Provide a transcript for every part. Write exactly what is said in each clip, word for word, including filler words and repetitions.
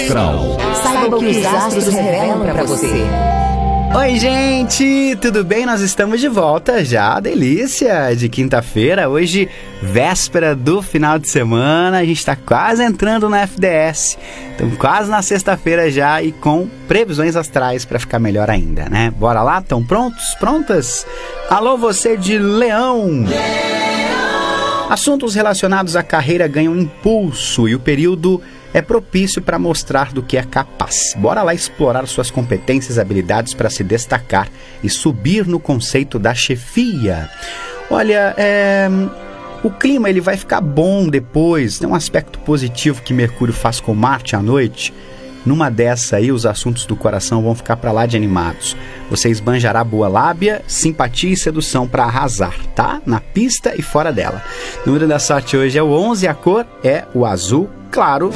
astral. Saiba o que os astros revelam para você. Oi, gente, tudo bem? Nós estamos de volta já, delícia, de quinta-feira, hoje véspera do final de semana, a gente está quase entrando na F D S, estamos quase na sexta-feira já e com previsões astrais para ficar melhor ainda, né? Bora lá? Estão prontos? Prontas? Alô, você de Leão! Leão! Assuntos relacionados à carreira ganham impulso e o período é propício para mostrar do que é capaz. Bora lá explorar suas competências e habilidades para se destacar e subir no conceito da chefia. Olha, é... o clima ele vai ficar bom depois. Tem um aspecto positivo que Mercúrio faz com Marte à noite. Numa dessa aí, os assuntos do coração vão ficar para lá de animados. Você esbanjará boa lábia, simpatia e sedução para arrasar, tá? Na pista e fora dela. O número da sorte hoje é o onze, a cor é o azul claro.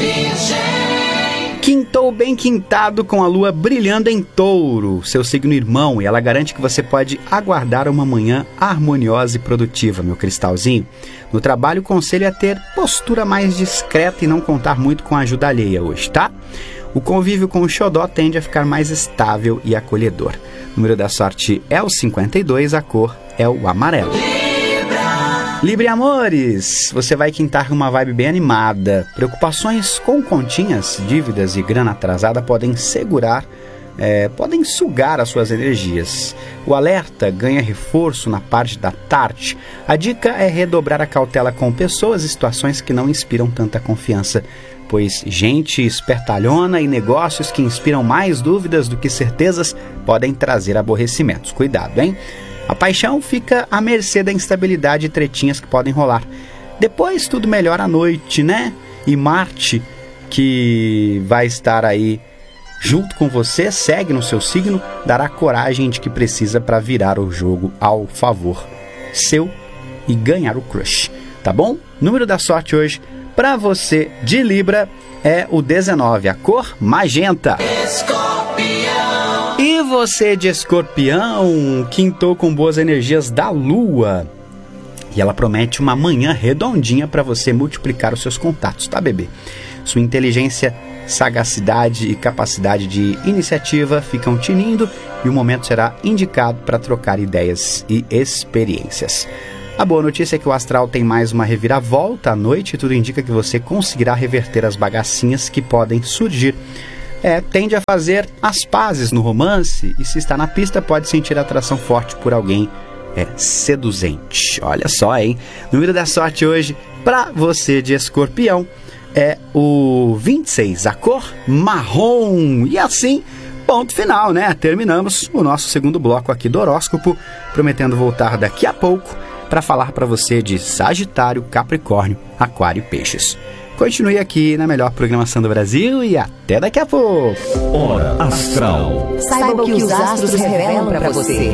Quintou bem quintado com a lua brilhando em Touro, seu signo irmão, e ela garante que você pode aguardar uma manhã harmoniosa e produtiva, meu cristalzinho. No trabalho, o conselho é ter postura mais discreta e não contar muito com a ajuda alheia hoje, tá? O convívio com o xodó tende a ficar mais estável e acolhedor. O número da sorte é o cinquenta e dois, a cor é o amarelo. Libra! Libra amores! Você vai quintar uma vibe bem animada. Preocupações com continhas, dívidas e grana atrasada podem segurar, é, podem sugar as suas energias. O alerta ganha reforço na parte da tarde. A dica é redobrar a cautela com pessoas e situações que não inspiram tanta confiança, pois gente espertalhona e negócios que inspiram mais dúvidas do que certezas podem trazer aborrecimentos. Cuidado, hein? A paixão fica à mercê da instabilidade e tretinhas que podem rolar. Depois tudo melhora à noite, né? E Marte, que vai estar aí junto com você, segue no seu signo, dará coragem de que precisa para virar o jogo ao favor seu e ganhar o crush, tá bom? Número da sorte hoje para você de Libra é o dezenove, a cor magenta. Escorpião. E você de Escorpião, quintou com boas energias da Lua. E ela promete uma manhã redondinha para você multiplicar os seus contatos, tá, bebê? Sua inteligência, sagacidade e capacidade de iniciativa ficam tinindo e o momento será indicado para trocar ideias e experiências. A boa notícia é que o astral tem mais uma reviravolta à noite e tudo indica que você conseguirá reverter as bagacinhas que podem surgir. É, tende a fazer as pazes no romance e se está na pista pode sentir atração forte por alguém é, seduzente. Olha só, hein? O número da sorte hoje para você de Escorpião é o vinte e seis, a cor marrom. E assim, ponto final, né? Terminamos o nosso segundo bloco aqui do horóscopo, prometendo voltar daqui a pouco para falar para você de Sagitário, Capricórnio, Aquário e Peixes. Continue aqui na melhor programação do Brasil e até daqui a pouco. Hora Astral. Saiba o que os astros revelam para você.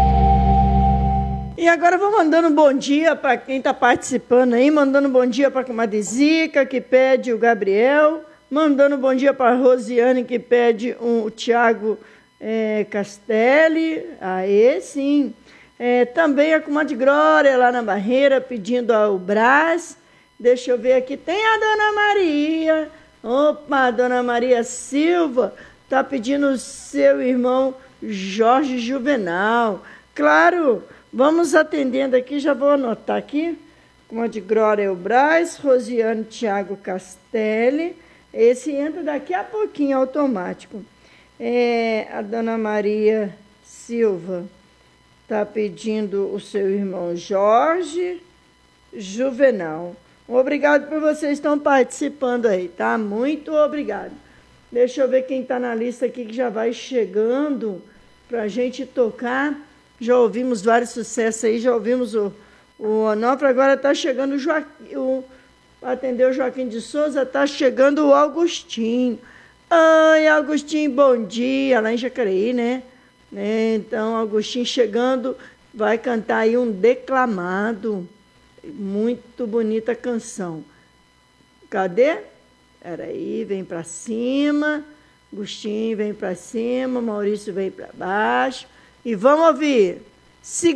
E agora vou mandando um bom dia para quem está participando aí, mandando um bom dia para a comadre Zica, que pede o Gabriel, mandando um bom dia para a Rosiane, que pede um, o Tiago é, Castelli, aê sim. É, também a comadre Glória lá na Barreira, pedindo ao Brás. Deixa eu ver aqui, tem a Dona Maria. Opa, a Dona Maria Silva está pedindo o seu irmão Jorge Juvenal. Claro, vamos atendendo aqui, já vou anotar aqui. Comadre Glória o Brás, Rosiane Tiago Castelli. Esse entra daqui a pouquinho, automático. É, a Dona Maria Silva está pedindo o seu irmão Jorge Juvenal. Obrigado por vocês estão participando aí, tá? Muito obrigado. Deixa eu ver quem está na lista aqui que já vai chegando para a gente tocar. Já ouvimos vários sucessos aí, já ouvimos o, o Onofre, agora está chegando o Joaquim, o, atendeu o Joaquim de Souza, está chegando o Augustinho. Oi, Augustinho, bom dia, lá em Jacareí, né? É, então, Augustinho chegando, vai cantar aí um declamado. Muito bonita canção. Cadê? Peraí, vem para cima. Agostinho vem para cima, Maurício vem para baixo. E vamos ouvir.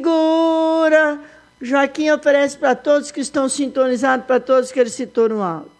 Segura! Joaquim oferece para todos que estão sintonizados, para todos que ele citou no alto.